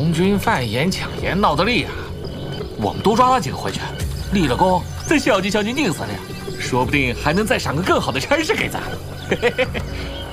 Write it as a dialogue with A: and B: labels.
A: 红军贩盐抢盐闹得厉害，我们多抓了几个回去，立了功，再孝敬孝敬宁司令，说不定还能再赏个更好的差事给咱。嘿嘿嘿。